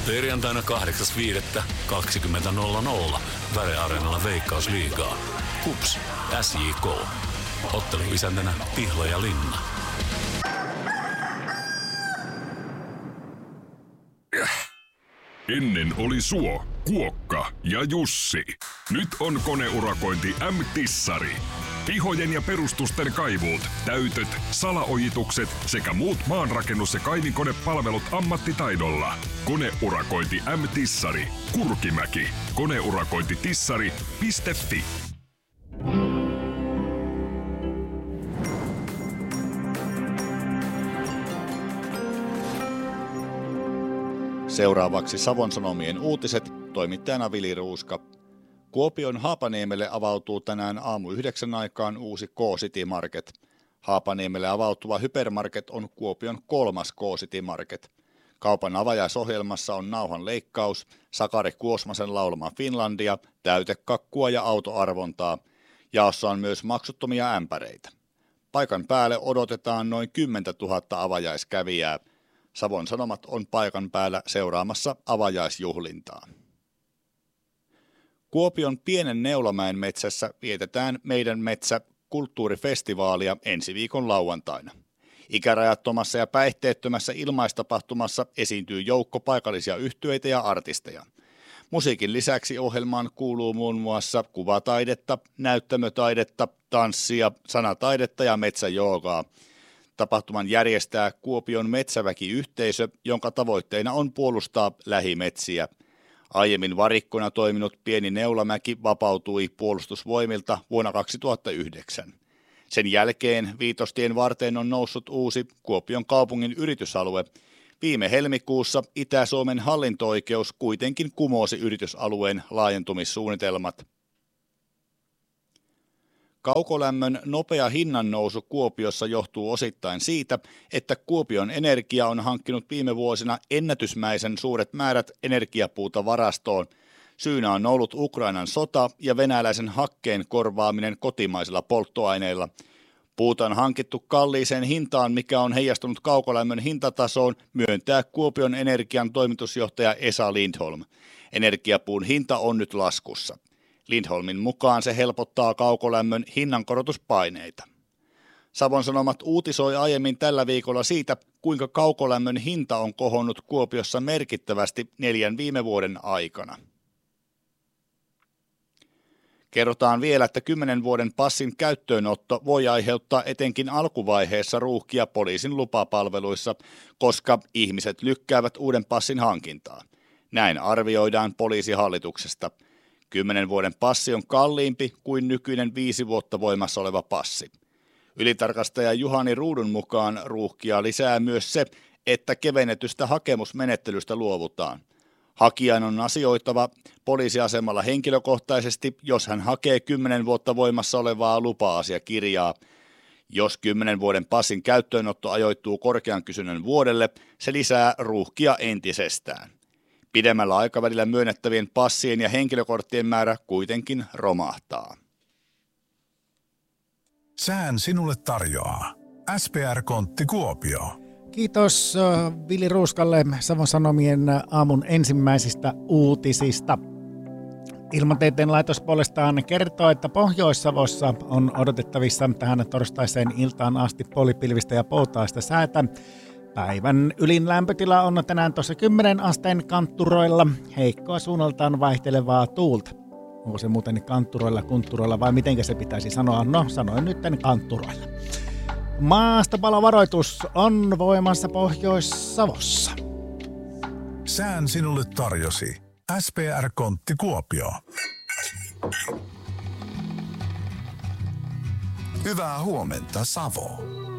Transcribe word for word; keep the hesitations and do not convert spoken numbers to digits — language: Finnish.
Perjantaina kahdeksas viidettä kaksikymmentä nolla nolla Väre Areenalla Veikkausliigaa. Kups, S J K. Otteluisäntänä Tihla ja Linna. Ennen oli Suo, Kuokka ja Jussi. Nyt on koneurakointi M-Tissari. Pihojen ja perustusten kaivuut, täytöt, salaojitukset sekä muut maanrakennus- ja kaivinkonepalvelut ammattitaidolla. Koneurakointi M-Tissari. Kurkimäki. Koneurakointitissari piste fi. Seuraavaksi Savon Sanomien uutiset, toimittajana Vili Ruuska. Kuopion Haapaniemelle avautuu tänään aamu yhdeksän aikaan uusi K-City Market. Haapaniemelle avautuva Hypermarket on Kuopion kolmas K-City Market. Kaupan avajaisohjelmassa on nauhan leikkaus, Sakari Kuosmasen laulama Finlandia, täytekakkua ja autoarvontaa. Jaossa on myös maksuttomia ämpäreitä. Paikan päälle odotetaan noin kymmentätuhatta avajaiskävijää. Savon Sanomat on paikan päällä seuraamassa avajaisjuhlintaa. Kuopion Pienen Neulamäen metsässä vietetään Meidän metsä kulttuurifestivaalia ensi viikon lauantaina. Ikärajattomassa ja päihteettömässä ilmaistapahtumassa esiintyy joukko paikallisia yhtyeitä ja artisteja. Musiikin lisäksi ohjelmaan kuuluu muun muassa kuvataidetta, näyttämötaidetta, tanssia, sanataidetta ja metsäjoogaa. Tapahtuman järjestää Kuopion metsäväkiyhteisö, jonka tavoitteena on puolustaa lähimetsiä. Aiemmin varikkona toiminut Pieni Neulamäki vapautui puolustusvoimilta vuonna kaksituhattayhdeksän. Sen jälkeen Viitostien varteen on noussut uusi Kuopion kaupungin yritysalue. Viime helmikuussa Itä-Suomen hallinto-oikeus kuitenkin kumosi yritysalueen laajentumissuunnitelmat. Kaukolämmön nopea hinnannousu Kuopiossa johtuu osittain siitä, että Kuopion Energia on hankkinut viime vuosina ennätysmäisen suuret määrät energiapuuta varastoon. Syynä on ollut Ukrainan sota ja venäläisen hakkeen korvaaminen kotimaisilla polttoaineilla. Puuta on hankittu kalliiseen hintaan, mikä on heijastunut kaukolämmön hintatasoon, myöntää Kuopion Energian toimitusjohtaja Esa Lindholm. Energiapuun hinta on nyt laskussa. Lindholmin mukaan se helpottaa kaukolämmön hinnankorotuspaineita. Savon Sanomat uutisoi aiemmin tällä viikolla siitä, kuinka kaukolämmön hinta on kohonnut Kuopiossa merkittävästi neljän viime vuoden aikana. Kerrotaan vielä, että kymmenen vuoden passin käyttöönotto voi aiheuttaa etenkin alkuvaiheessa ruuhkia poliisin lupapalveluissa, koska ihmiset lykkäävät uuden passin hankintaa. Näin arvioidaan poliisihallituksesta. Kymmenen vuoden passi on kalliimpi kuin nykyinen viisi vuotta voimassa oleva passi. Ylitarkastaja Juhani Ruudun mukaan ruuhkia lisää myös se, että kevennetystä hakemusmenettelystä luovutaan. Hakijan on asioitava poliisiasemalla henkilökohtaisesti, jos hän hakee kymmenen vuotta voimassa olevaa lupa-asiakirjaa. Jos kymmenen vuoden passin käyttöönotto ajoittuu korkean kysynnän vuodelle, se lisää ruuhkia entisestään. Pidemmällä aikavälillä myönnettävien passien ja henkilökorttien määrä kuitenkin romahtaa. Sään sinulle tarjoaa S P R-kontti Kuopio. Kiitos Vili Ruuskalle Savon Sanomien aamun ensimmäisistä uutisista. Ilmatieteen laitos puolestaan kertoo, että Pohjois-Savossa on odotettavissa tähän torstaiseen iltaan asti puolipilvistä ja poutaista säätä. Päivän ylin lämpötila on tänään tuossa kymmenen asteen kantturoilla, heikkoa suunnaltaan vaihtelevaa tuulta. Onko se muuten kantturoilla, kuntturoilla vai mitenkä se pitäisi sanoa? No, sanoin nyt kantturoilla. Maastopalovaroitus on voimassa Pohjois-Savossa. Sään sinulle tarjosi S P R-kontti Kuopio. Hyvää huomenta, Savo.